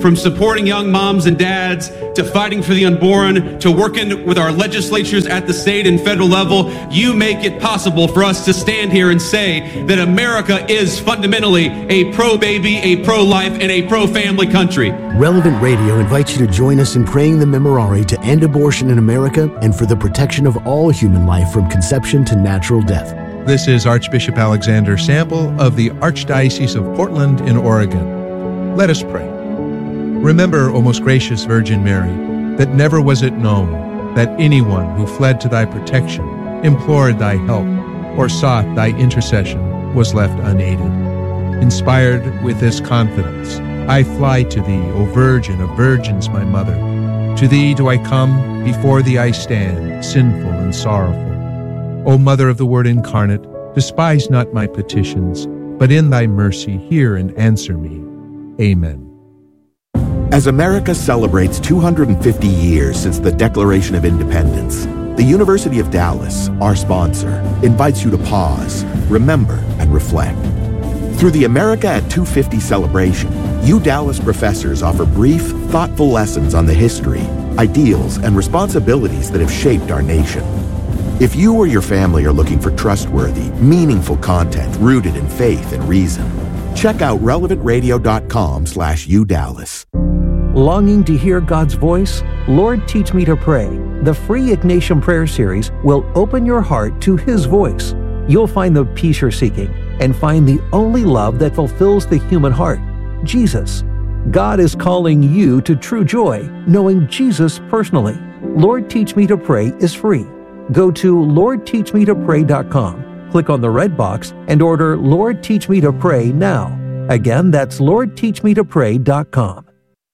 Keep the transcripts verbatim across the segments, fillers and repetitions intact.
From supporting young moms and dads, to fighting for the unborn, to working with our legislatures at the state and federal level, you make it possible for us to stand here and say that America is fundamentally a pro-baby, a pro-life, and a pro-family country. Relevant Radio invites you to join us in praying the Memorare to end abortion in America and for the protection of all human life from conception to natural death. This is Archbishop Alexander Sample of the Archdiocese of Portland in Oregon. Let us pray. Remember, O most gracious Virgin Mary, that never was it known that anyone who fled to thy protection, implored thy help, or sought thy intercession was left unaided. Inspired with this confidence, I fly to thee, O Virgin of Virgins, my Mother. To thee do I come, before thee I stand, sinful and sorrowful. O Mother of the Word incarnate, despise not my petitions, but in thy mercy hear and answer me. Amen. As America celebrates two hundred fifty years since the Declaration of Independence, the University of Dallas, our sponsor, invites you to pause, remember, and reflect. Through the America at two fifty celebration, U Dallas professors offer brief, thoughtful lessons on the history, ideals, and responsibilities that have shaped our nation. If you or your family are looking for trustworthy, meaningful content rooted in faith and reason, check out relevant radio dot com slash U Dallas. Longing to hear God's voice? Lord, Teach Me to Pray. The free Ignatian Prayer Series will open your heart to His voice. You'll find the peace you're seeking and find the only love that fulfills the human heart, Jesus. God is calling you to true joy, knowing Jesus personally. Lord, Teach Me to Pray is free. Go to lord teach me to pray dot com, click on the red box, and order Lord, Teach Me to Pray now. Again, that's lord teach me to pray dot com.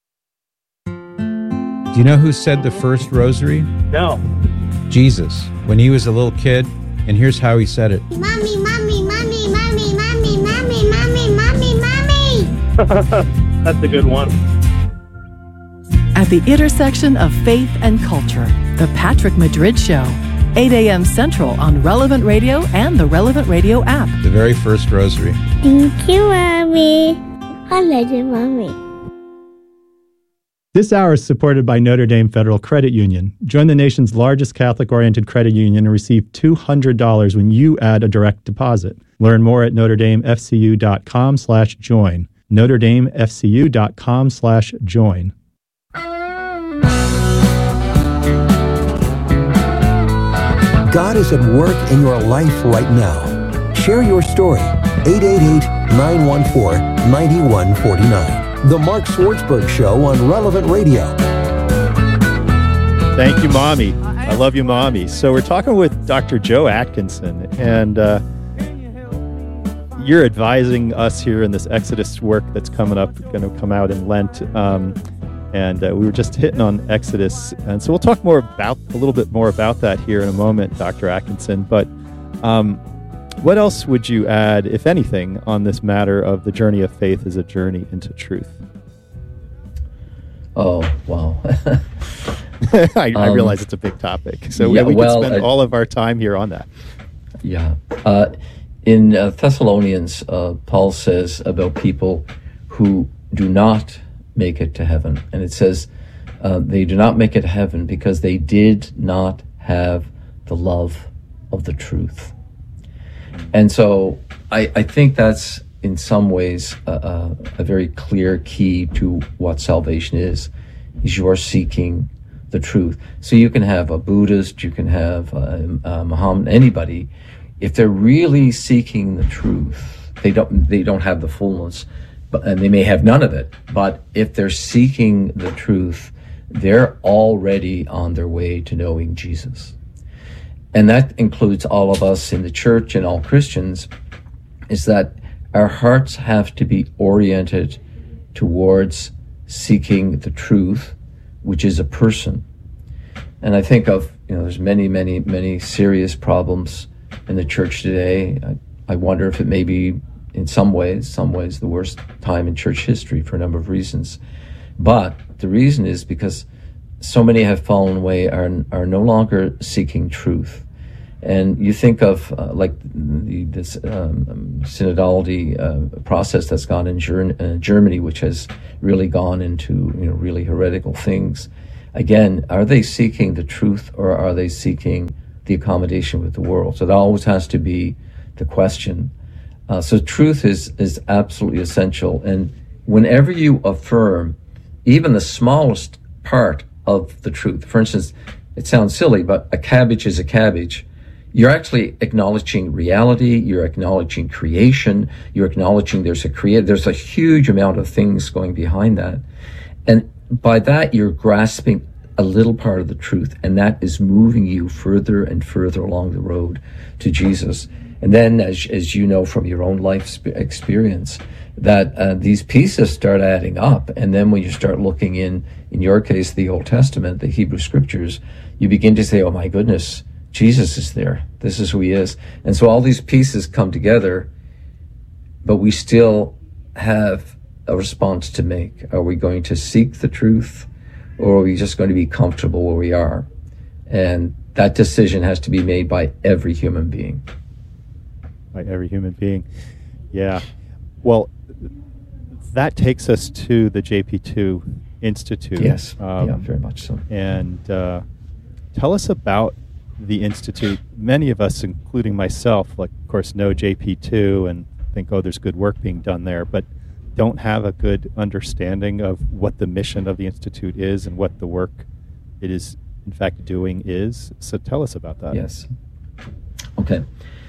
Do you know who said the first rosary? No. Jesus, when he was a little kid, and here's how he said it. Mommy, mommy, mommy, mommy, mommy, mommy, mommy, mommy, mommy. That's a good one. At the intersection of faith and culture, The Patrick Madrid Show, eight a.m. Central on Relevant Radio and the Relevant Radio app. The very first rosary. Thank you, Mommy. I love you, Mommy. This hour is supported by Notre Dame Federal Credit Union. Join the nation's largest Catholic-oriented credit union and receive two hundred dollars when you add a direct deposit. Learn more at notre dame f c u dot com slash join. notre dame f c u dot com slash join. God is at work in your life right now. Share your story. eight eight eight, nine one four, nine one four nine. The Mark Swartzberg Show on Relevant Radio. Thank you, Mommy. I love you, Mommy. So we're talking with Doctor Joe Atkinson, and uh, you're advising us here in this Exodus work that's coming up, going to come out in Lent. Um, and uh, we were just hitting on Exodus, and so we'll talk more about a little bit more about that here in a moment, Doctor Atkinson. But um, what else would you add, if anything, on this matter of the journey of faith as a journey into truth? Oh, wow. I, I realize um, it's a big topic, so yeah, we, we well, could spend uh, all of our time here on that. Yeah. Uh, in uh, Thessalonians, uh, Paul says about people who do not make it to heaven, and it says uh, they do not make it to heaven because they did not have the love of the truth. And so I, I think that's in some ways a, a, a very clear key to what salvation is, is you are seeking the truth. So you can have a Buddhist, you can have a, a Muhammad, anybody, if they're really seeking the truth, they don't they don't have the fullness, but, and they may have none of it, but if they're seeking the truth, they're already on their way to knowing Jesus. And that includes all of us in the church and all Christians, is that our hearts have to be oriented towards seeking the truth, which is a person. And I think of, you know, there's many, many, many serious problems in the church today. I, I wonder if it may be, in some ways, some ways the worst time in church history for a number of reasons. But the reason is because so many have fallen away, are, are no longer seeking truth. And you think of uh, like the, this um, synodality uh, process that's gone in Ger- uh, Germany, which has really gone into you know really heretical things. Again, are they seeking the truth, or are they seeking the accommodation with the world? So that always has to be the question. Uh, so truth is is absolutely essential. And whenever you affirm even the smallest part of the truth, for instance, it sounds silly, but a cabbage is a cabbage. You're actually acknowledging reality. You're acknowledging creation. You're acknowledging there's a creator. There's a huge amount of things going behind that. And by that, you're grasping a little part of the truth, and that is moving you further and further along the road to Jesus. And then, as, as you know from your own life experience, that uh, these pieces start adding up. And then when you start looking in, in your case, the Old Testament, the Hebrew Scriptures, you begin to say, oh my goodness, Jesus is there. This is who he is. And so all these pieces come together, but we still have a response to make. Are we going to seek the truth, or are we just going to be comfortable where we are? And that decision has to be made by every human being. By every human being. Yeah. Well, that takes us to the J P two Institute. Yes. Um, yeah, very much so. And uh, tell us about the Institute. Many of us, including myself, like, of course, know J P two and think, oh, there's good work being done there, but don't have a good understanding of what the mission of the Institute is and what the work it is, in fact, doing is. So tell us about that. Yes. Okay.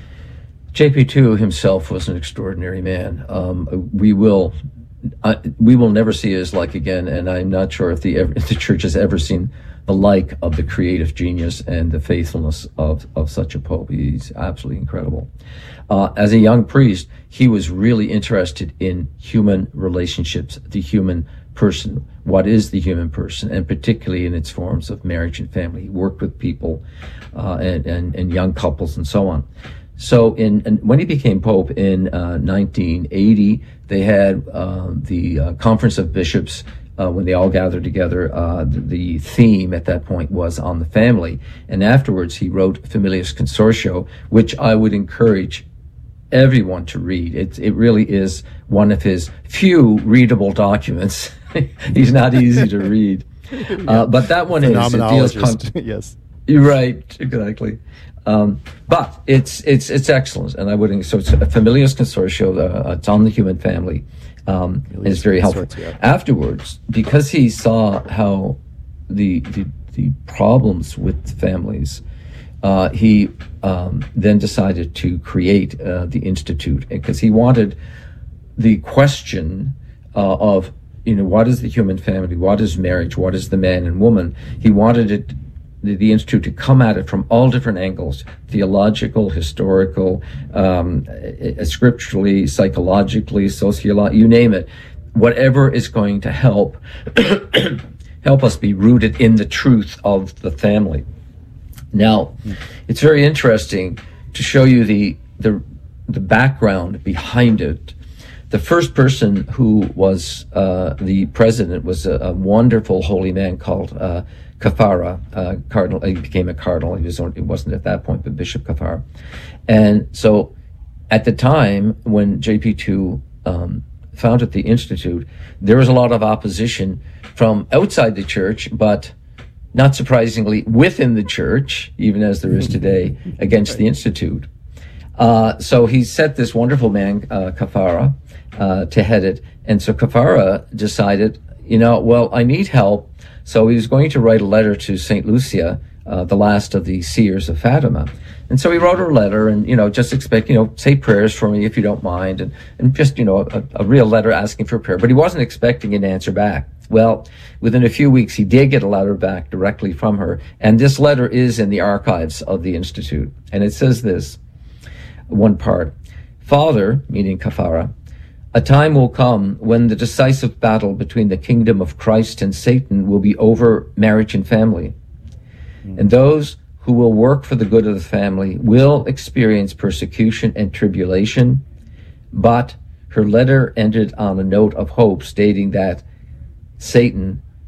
J P two himself was an extraordinary man. Um, we will I, we will never see his like again, and I'm not sure if the, ever, if the church has ever seen the like of the creative genius and the faithfulness of, of such a pope. He's absolutely incredible. Uh, as a young priest, he was really interested in human relationships, the human person. What is the human person, and particularly in its forms of marriage and family. He worked with people uh, and, and, and young couples and so on. So in, in when he became pope in uh, nineteen eighty, they had uh, the uh, Conference of Bishops. Uh, when they all gathered together, uh, the, the theme at that point was on the family. And afterwards, he wrote Familias Consortio, which I would encourage everyone to read. It, it really is one of his few readable documents. He's not easy to read. Uh, but that one is... It deals con- yes. You're right, exactly. Um, but it's it's it's excellent, and I would so it's a Familias Consortio. Uh, it's on the human family. Um, and it's very helpful. Yeah. Afterwards, because he saw how the the, the problems with families, uh, he um, then decided to create uh, the Institute, because he wanted the question uh, of you know what is the human family, what is marriage, what is the man and woman. He wanted it. The, the Institute to come at it from all different angles: theological, historical, um, uh, scripturally, psychologically, sociologically, you name it. Whatever is going to help help us be rooted in the truth of the family. Now, it's very interesting to show you the the, the background behind it. The first person who was uh, the president was a, a wonderful holy man called uh, Caffarra, uh, cardinal. He became a cardinal. He was only, it wasn't at that point, but Bishop Caffarra. And so, at the time when J P two um, founded the Institute, there was a lot of opposition from outside the church, but not surprisingly within the church, even as there is today, against the Institute. Uh, so he set this wonderful man, uh, Caffarra, uh, to head it. And so Caffarra decided, you know, well, I need help. So he was going to write a letter to Saint Lucia, uh, the last of the seers of Fatima. And so he wrote her a letter and, you know, just expect, you know, say prayers for me if you don't mind. And, and just, you know, a, a real letter asking for prayer. But he wasn't expecting an answer back. Well, within a few weeks, he did get a letter back directly from her. And this letter is in the archives of the Institute. And it says this, one part: Father, meaning Caffarra, a time will come when the decisive battle between the kingdom of Christ and Satan will be over marriage and family. Mm. And those who will work for the good of the family will experience persecution and tribulation. But her letter ended on a note of hope, stating that Satan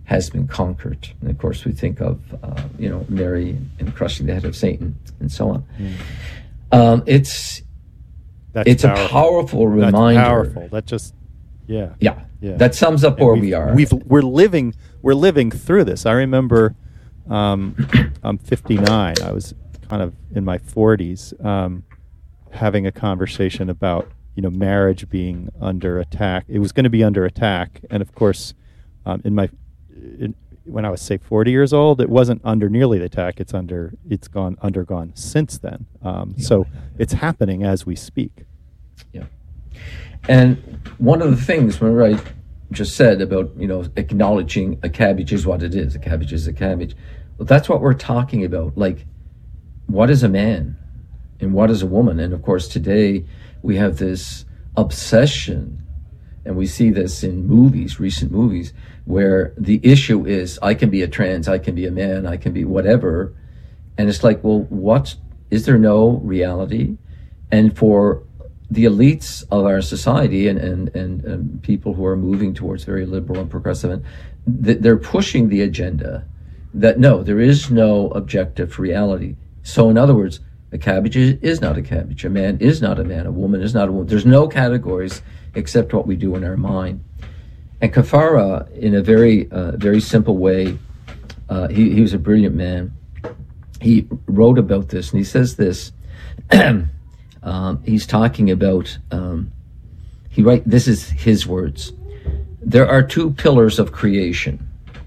has been conquered. And of course, we think of, uh, you know, Mary and crushing the head of Satan and so on. Mm. Um, it's That's it's powerful. a powerful reminder. That's powerful. That just, yeah. yeah, yeah, That sums up and where we are. We've, we're living, we're living through this. I remember, um, I'm fifty-nine. I was kind of in my forties, um, having a conversation about, you know, marriage being under attack. It was going to be under attack, and of course, um, in my in, when I was say forty years old, it wasn't under nearly the attack. It's under. It's gone undergone since then. Um, yeah. So it's happening as we speak. Yeah. And one of the things, remember I just said about, you know, acknowledging a cabbage is what it is. A cabbage is a cabbage. Well, that's what we're talking about. Like, what is a man and what is a woman? And of course, today we have this obsession, and we see this in movies, recent movies, where the issue is, I can be a trans, I can be a man, I can be whatever. And it's like, well, what, is there no reality? And for the elites of our society and, and, and, and people who are moving towards very liberal and progressive, and th- they're pushing the agenda that no, there is no objective reality. So in other words, a cabbage is, is not a cabbage, a man is not a man, a woman is not a woman. There's no categories except what we do in our mind. And Kafara, in a very, uh, very simple way, uh, he, he was a brilliant man. He wrote about this, and he says this. um, he's talking about. Um, he write. This is his words. There are two pillars of creation: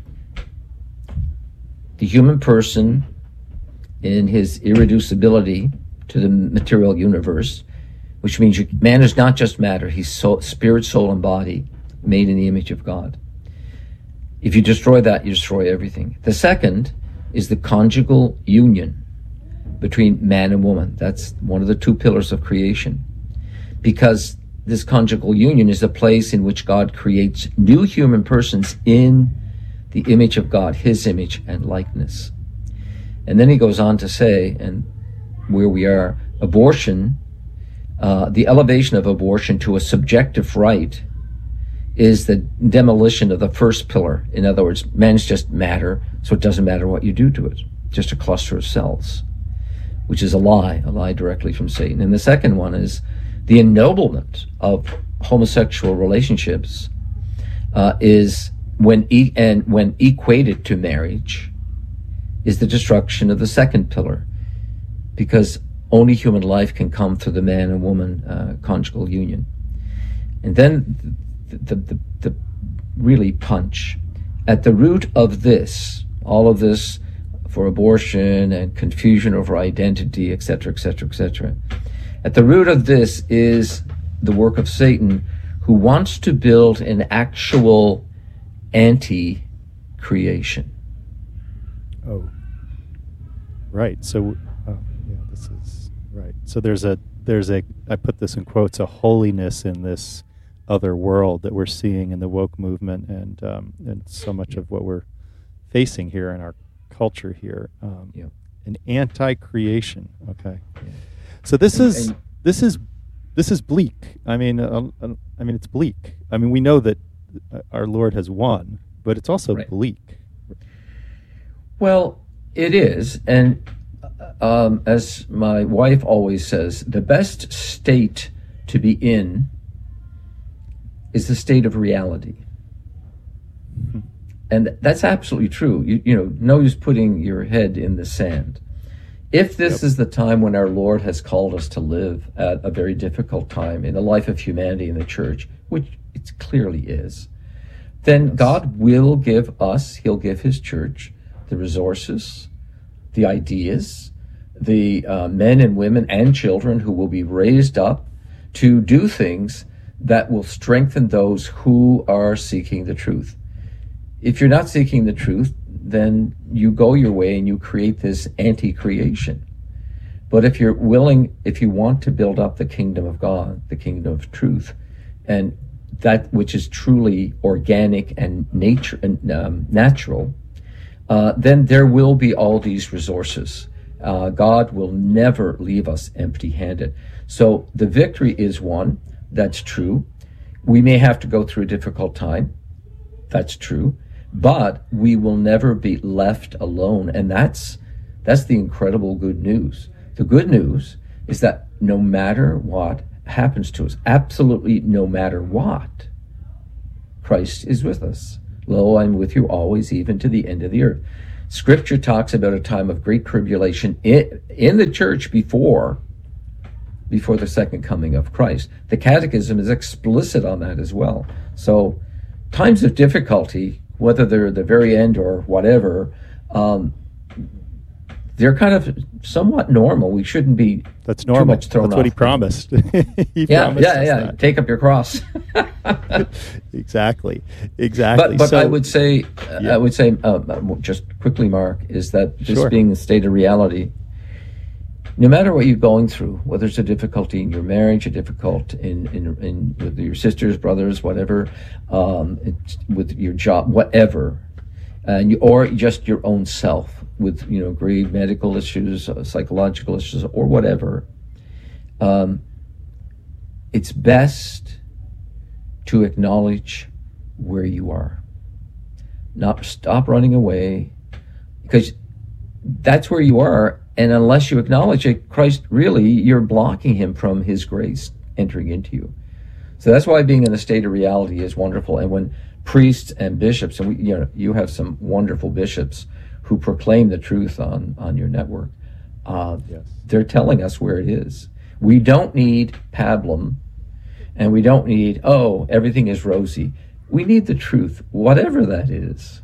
the human person, in his irreducibility to the material universe, which means you, man is not just matter; he's soul, spirit, soul, and body, made in the image of God. If you destroy that, you destroy everything. The second is the conjugal union between man and woman. That's one of the two pillars of creation. Because this conjugal union is a place in which God creates new human persons in the image of God, his image and likeness. And then he goes on to say, and where we are, abortion, uh, the elevation of abortion to a subjective right is the demolition of the first pillar. In other words, man's just matter, so it doesn't matter what you do to it. Just a cluster of cells, which is a lie, a lie directly from Satan. And the second one is the ennoblement of homosexual relationships uh, is when e- and when equated to marriage is the destruction of the second pillar, because only human life can come through the man and woman uh, conjugal union. And then the, the, the, the really punch. At the root of this, all of this for abortion and confusion over identity, et cetera, et cetera, et cetera. At the root of this is the work of Satan, who wants to build an actual anti-creation. Oh, right. So, oh, yeah, this is right. So there's a there's a I put this in quotes, a holiness in this other world that we're seeing in the woke movement, and um, and so much of what we're facing here in our culture here, um, yeah. an anti-creation. Okay, yeah. So this and, is and this is this is bleak. I mean, uh, uh, I mean it's bleak. I mean, we know that our Lord has won, but it's also right. bleak. Well, it is, and um, as my wife always says, the best state to be in is the state of reality. Mm-hmm. And that's absolutely true. You, you know, no use putting your head in the sand. If this yep. is the time when our Lord has called us to live at a very difficult time in the life of humanity in the church, which it clearly is, then yes. God will give us, he'll give his church the resources, the ideas, the uh, men and women and children who will be raised up to do things that will strengthen those who are seeking the truth. If you're not seeking the truth, then you go your way and you create this anti-creation. But if you're willing, if you want to build up the kingdom of God, the kingdom of truth, and that which is truly organic and nature and um, natural, uh, then there will be all these resources. Uh, God will never leave us empty-handed. So the victory is won. That's true. We may have to go through a difficult time. That's true. but we will never be left alone. And that's that's the incredible good news. The good news is that no matter what happens to us, absolutely no matter what, Christ is with us. Lo, I'm with you always, even to the end of the earth. Scripture talks about a time of great tribulation in, in the church before, before the second coming of Christ. The Catechism is explicit on that as well. So times of difficulty, whether they're the very end or whatever, um, they're kind of somewhat normal. We shouldn't be That's normal. too much thrown That's off. what he promised. he yeah, promised yeah, yeah. That. Take up your cross. exactly, exactly. But, but so, I would say, yeah. I would say, uh, just quickly, Mark, is that this Sure. being the state of reality, no matter what you're going through, whether it's a difficulty in your marriage, a difficult in in, in with your sisters, brothers, whatever, um, it's with your job, whatever, and you, or just your own self, with you know grave medical issues, uh, psychological issues, or whatever, um, it's best to acknowledge where you are. Not stop running away, because that's where you are. And unless you acknowledge it, Christ, really, you're blocking him from his grace entering into you. So that's why being in a state of reality is wonderful. And when priests and bishops, and we, you know, you have some wonderful bishops who proclaim the truth on, on your network, uh, yes. they're telling us where it is. We don't need pablum, and we don't need, oh, everything is rosy. We need the truth, whatever that is.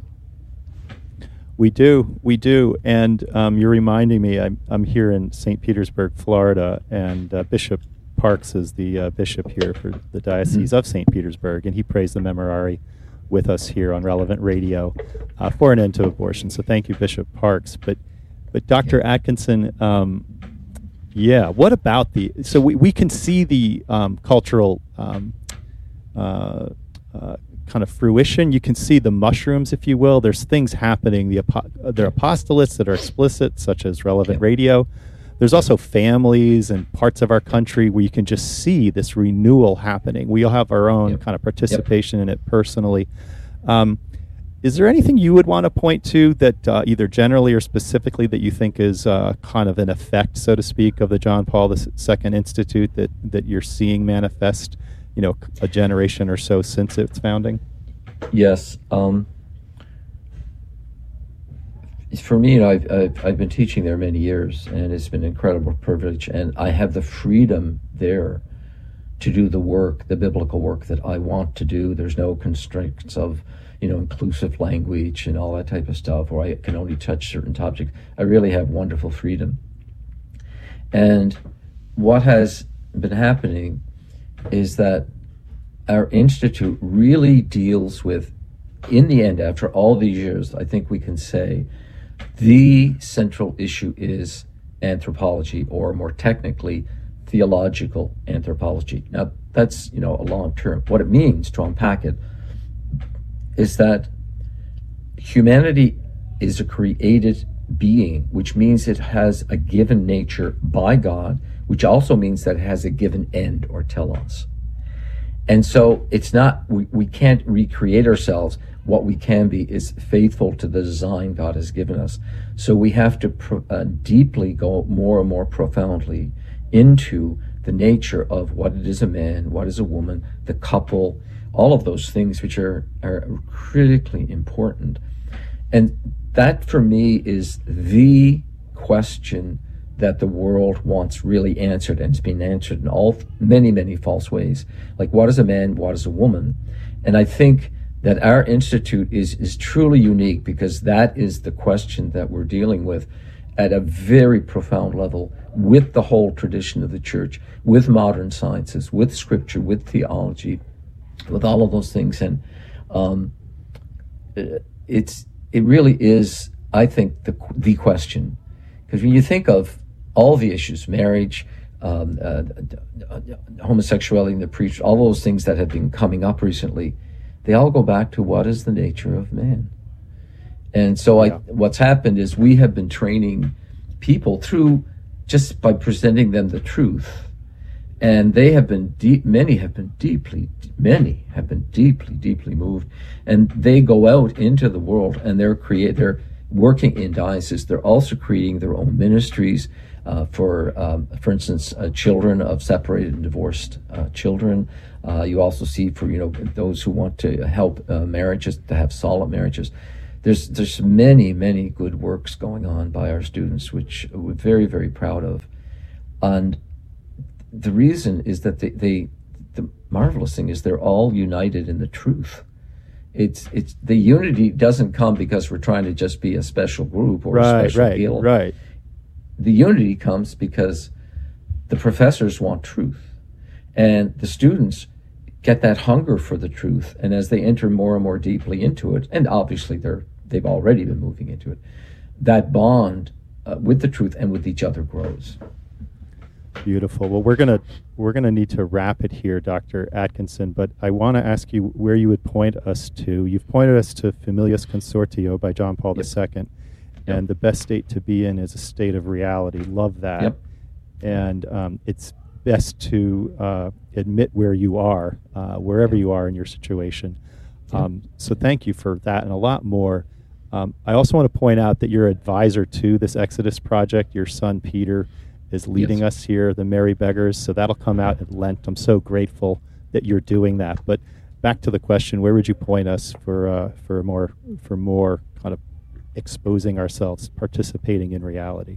We do, we do, and um, you're reminding me. I'm, I'm here in Saint Petersburg, Florida, and uh, Bishop Parks is the uh, bishop here for the Diocese mm-hmm. of Saint Petersburg, and he prays the Memorare with us here on Relevant Radio uh, for an end to abortion. So thank you, Bishop Parks. But, but Doctor Yeah. Atkinson, um, yeah, what about the? So we, we can see the um, cultural um, uh, uh, kind of fruition. You can see the mushrooms, if you will. There's things happening. The apo- there are apostolates that are explicit, such as Relevant yeah. Radio. There's also families and parts of our country where you can just see this renewal happening. We all have our own yep. kind of participation yep. in it personally. Um, is there anything you would want to point to that uh, either generally or specifically that you think is uh, kind of an effect, so to speak, of the John Paul the Second Institute that, that you're seeing manifest, you know, a generation or so since its founding? Yes. Um, for me, you know, I've, I've, I've been teaching there many years, and it's been an incredible privilege, and I have the freedom there to do the work, the biblical work that I want to do. There's no constraints of, you know, inclusive language and all that type of stuff, or I can only touch certain topics. I really have wonderful freedom. And what has been happening is that our institute really deals with, in the end, after all these years, I think we can say the central issue is anthropology, or more technically, theological anthropology. Now, that's, you know, a long term. What it means, to unpack it, is that humanity is a created being, which means it has a given nature by God, which also means that it has a given end or telos. And so it's not, we, we can't recreate ourselves. What we can be is faithful to the design God has given us. So we have to pro, uh, deeply go more and more profoundly into the nature of what it is a man, what is a woman, the couple, all of those things which are, are critically important. And that for me is the question that the world wants really answered, and it's been answered in all many, many false ways. Like, what is a man, what is a woman? And I think that our institute is is truly unique, because that is the question that we're dealing with at a very profound level, with the whole tradition of the church, with modern sciences, with scripture, with theology, with all of those things. And um, it's it really is, I think, the the question. Because when you think of all the issues, marriage, um, uh, homosexuality in the preacher, all those things that have been coming up recently, they all go back to what is the nature of man. And so yeah. I, what's happened is we have been training people through, just by presenting them the truth And they have been deep, many have been deeply, many have been deeply, deeply moved. And they go out into the world and they're create, they're working in dioceses. They're also creating their own ministries uh, for, um, for instance, uh, children of separated and divorced uh, children. Uh, you also see for, you know, those who want to help uh, marriages, to have solid marriages. There's, there's many, many good works going on by our students, which we're very, very proud of. And the reason is that they, they, the marvelous thing is they're all united in the truth. It's, it's, the unity doesn't come because we're trying to just be a special group or right, a special right, guild. Right. The unity comes because the professors want truth, and the students get that hunger for the truth. And as they enter more and more deeply into it, and obviously they're, they've already been moving into it, that bond uh, with the truth and with each other grows. Beautiful. Well, we're gonna we're gonna need to wrap it here, Doctor Atkinson. But I want to ask you where you would point us to. You've pointed us to Familias Consortio by John Paul yep. the Second, yep. and the best state to be in is a state of reality. Love that. Yep. And um, it's best to uh, admit where you are, uh, wherever yep. you are in your situation. Yep. Um, so thank you for that and a lot more. Um, I also want to point out that your advisor to this Exodus project, your son Peter, is leading yes. us here, the Merry Beggars, so that'll come out at Lent. I'm so grateful that you're doing that. But back to the question, where would you point us for uh, for more for more kind of exposing ourselves, participating in reality?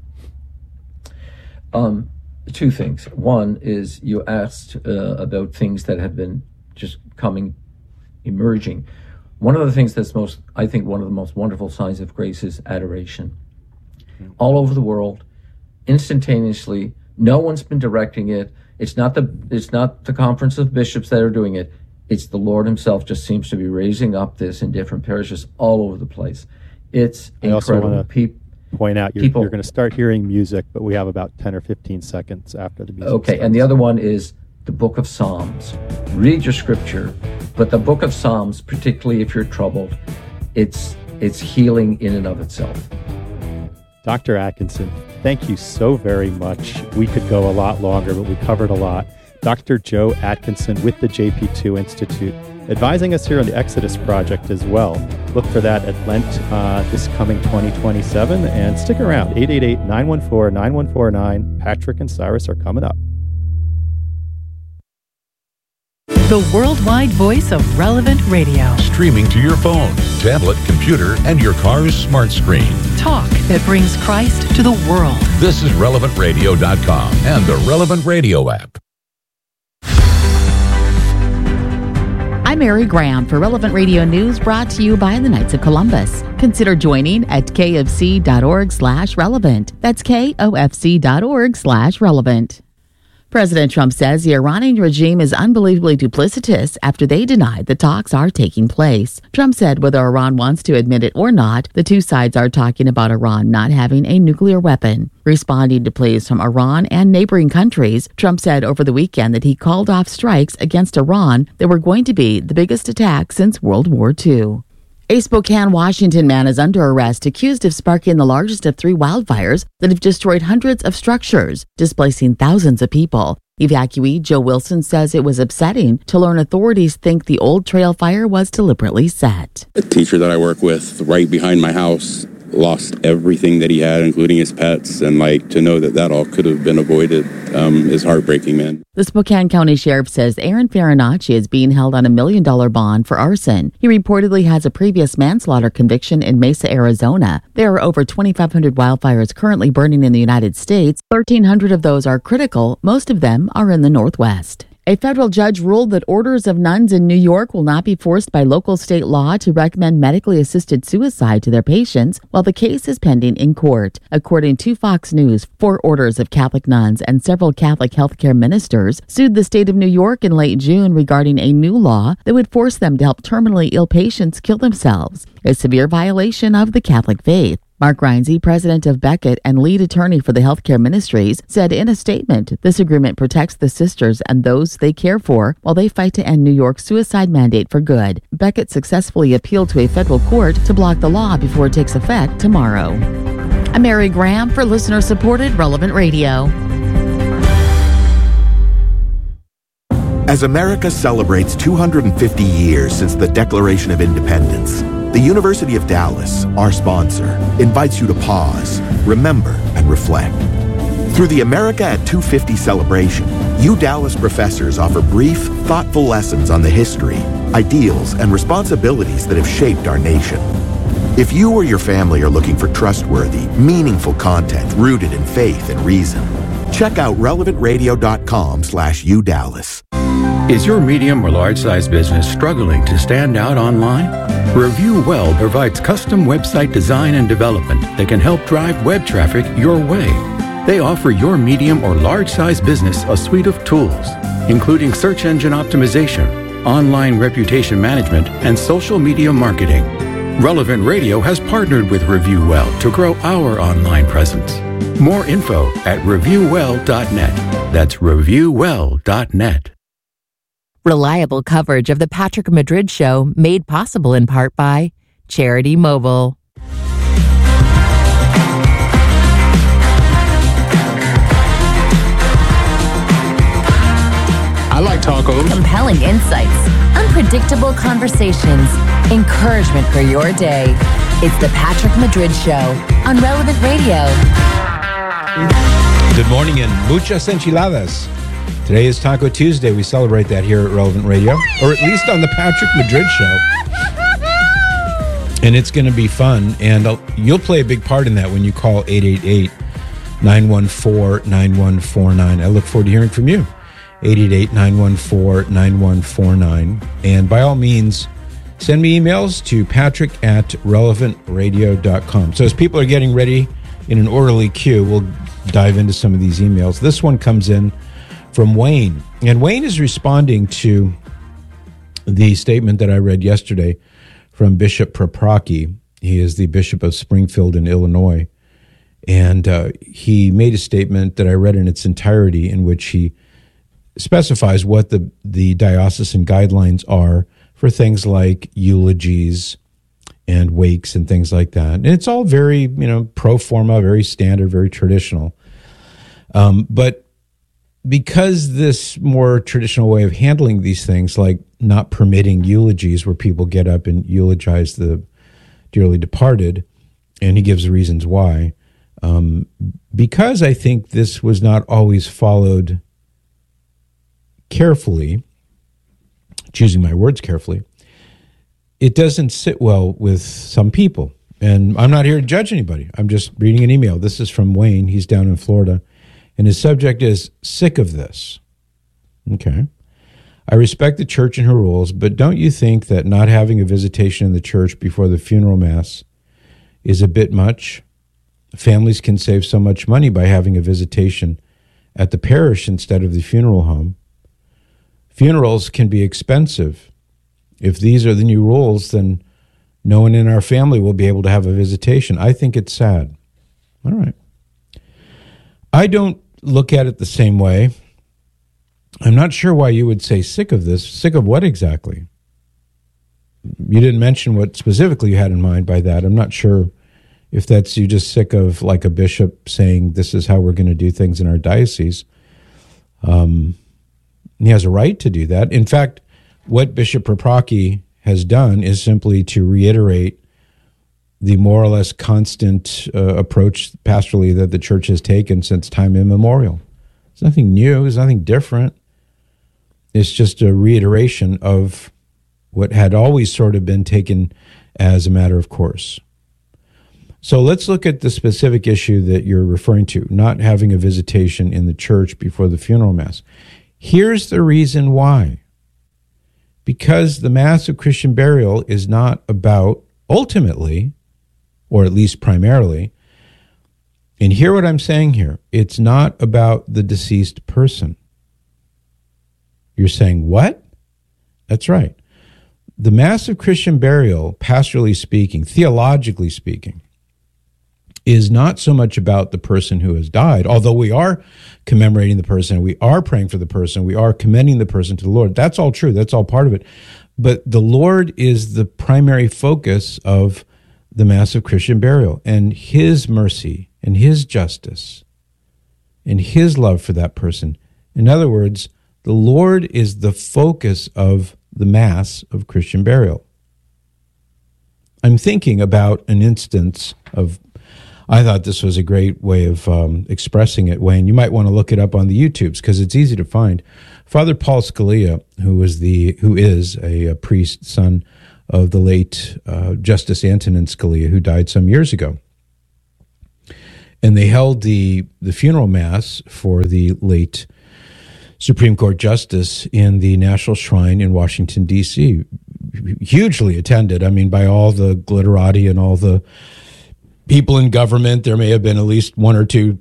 Um, two things. One is you asked uh, about things that have been just coming, emerging. One of the things that's most, I think, one of the most wonderful signs of grace is adoration. Mm-hmm. All over the world, instantaneously, no one's been directing it. It's not the it's not the Conference of Bishops that are doing it. It's the Lord himself just seems to be raising up this in different parishes all over the place. It's I incredible. Also want to Pe- point out, you're, people, you're going to start hearing music, but we have about ten or fifteen seconds after the music Okay, starts. And the other one is the Book of Psalms. Read your scripture, but the Book of Psalms, particularly if you're troubled, it's it's healing in and of itself. Doctor Atkinson, thank you so very much. We could go a lot longer, but we covered a lot. Doctor Joe Atkinson with the J P two Institute, advising us here on the Exodus Project as well. Look for that at Lent uh, this coming twenty twenty-seven, and stick around. eight eight eight, nine one four, nine one four nine. Patrick and Cyrus are coming up. The worldwide voice of Relevant Radio. Streaming to your phone, tablet, computer, and your car's smart screen. Talk that brings Christ to the world. This is relevant radio dot com and the Relevant Radio app. I'm Mary Graham for Relevant Radio News, brought to you by the Knights of Columbus. Consider joining at kfc.org slash relevant. That's kofc.org slash relevant. President Trump says the Iranian regime is unbelievably duplicitous after they denied the talks are taking place. Trump said whether Iran wants to admit it or not, the two sides are talking about Iran not having a nuclear weapon. Responding to pleas from Iran and neighboring countries, Trump said over the weekend that he called off strikes against Iran that were going to be the biggest attack since World War Two. A Spokane, Washington man is under arrest accused of sparking the largest of three wildfires that have destroyed hundreds of structures, displacing thousands of people. Evacuee Joe Wilson says it was upsetting to learn authorities think the old trail fire was deliberately set. A teacher that I work with right behind my house lost everything that he had, including his pets, and like to know that that all could have been avoided um, is heartbreaking, man. The Spokane County Sheriff says Aaron Farinacci is being held on a million dollar bond for arson. He reportedly has a previous manslaughter conviction in Mesa, Arizona. There are over twenty-five hundred wildfires currently burning in the United States. thirteen hundred of those are critical. Most of them are in the Northwest. A federal judge ruled that orders of nuns in New York will not be forced by local state law to recommend medically assisted suicide to their patients while the case is pending in court. According to Fox News, four orders of Catholic nuns and several Catholic healthcare ministers sued the state of New York in late June regarding a new law that would force them to help terminally ill patients kill themselves, a severe violation of the Catholic faith. Mark Reinze, president of Beckett and lead attorney for the healthcare ministries, said in a statement, this agreement protects the sisters and those they care for while they fight to end New York's suicide mandate for good. Beckett successfully appealed to a federal court to block the law before it takes effect tomorrow. I'm Mary Graham for listener-supported Relevant Radio. As America celebrates two hundred fifty years since the Declaration of Independence, the University of Dallas, our sponsor, invites you to pause, remember, and reflect. Through the America at two fifty celebration, U Dallas professors offer brief, thoughtful lessons on the history, ideals, and responsibilities that have shaped our nation. If you or your family are looking for trustworthy, meaningful content rooted in faith and reason, check out relevant radio dot com slash U Dallas. Is your medium or large size business struggling to stand out online? Review Well provides custom website design and development that can help drive web traffic your way. They offer your medium or large size business a suite of tools, including search engine optimization, online reputation management, and social media marketing. Relevant Radio has partnered with Review Well to grow our online presence. More info at review well dot net. That's review well dot net. Reliable coverage of the Patrick Madrid Show made possible in part by Charity Mobile. I like tacos. Compelling insights, unpredictable conversations, encouragement for your day. It's the Patrick Madrid Show on Relevant Radio. Good morning and muchas enchiladas. Today is Taco Tuesday. We celebrate that here at Relevant Radio, or at least on the Patrick Madrid Show. And it's going to be fun, and I'll, you'll play a big part in that when you call eight eight eight, nine one four, nine one four nine. I look forward to hearing from you. eight eight eight, nine one four, nine one four nine. And by all means, send me emails to patrick at relevant radio dot com. So as people are getting ready in an orderly queue, we'll dive into some of these emails. This one comes in from Wayne. And Wayne is responding to the statement that I read yesterday from Bishop Paprocki. He is the Bishop of Springfield in Illinois. And uh, he made a statement that I read in its entirety in which he specifies what the, the diocesan guidelines are for things like eulogies and wakes and things like that. And it's all very, you know, pro forma, very standard, very traditional. Um, but because this more traditional way of handling these things, like not permitting eulogies where people get up and eulogize the dearly departed, and he gives the reasons why, um, because I think this was not always followed carefully, choosing my words carefully, it doesn't sit well with some people. And I'm not here to judge anybody. I'm just reading an email. This is from Wayne. He's down in Florida. And his subject is sick of this. Okay. I respect the church and her rules, but don't you think that not having a visitation in the church before the funeral mass is a bit much? Families can save so much money by having a visitation at the parish instead of the funeral home. Funerals can be expensive. If these are the new rules, then no one in our family will be able to have a visitation. I think it's sad. All right. I don't look at it the same way. I'm not sure why you would say sick of this. Sick of what exactly? You didn't mention what specifically you had in mind by that. I'm not sure if that's you just sick of like a bishop saying this is how we're going to do things in our diocese. Um, he has a right to do that. In fact, what Bishop Paprocki has done is simply to reiterate the more or less constant uh, approach pastorally that the church has taken since time immemorial. It's nothing new. It's nothing different. It's just a reiteration of what had always sort of been taken as a matter of course. So let's look at the specific issue that you're referring to, not having a visitation in the church before the funeral mass. Here's the reason why. Because the Mass of Christian Burial is not about, ultimately, or at least primarily, and hear what I'm saying here, it's not about the deceased person. You're saying, what? That's right. The Mass of Christian Burial, pastorally speaking, theologically speaking, is not so much about the person who has died, although we are commemorating the person, we are praying for the person, we are commending the person to the Lord. That's all true. That's all part of it. But the Lord is the primary focus of the Mass of Christian Burial, and his mercy and his justice and his love for that person. In other words, The Lord is the focus of the Mass of Christian burial. I'm thinking about an instance of, I thought this was a great way of um, expressing it, Wayne. You might want to look it up on the YouTubes because it's easy to find. Father Paul Scalia, who was the who is a, a priest, son of the late uh, Justice Antonin Scalia, who died some years ago. And they held the, the funeral mass for the late Supreme Court Justice in the National Shrine in Washington, D C Hugely attended, I mean, by all the glitterati and all the people in government. There may have been at least one or two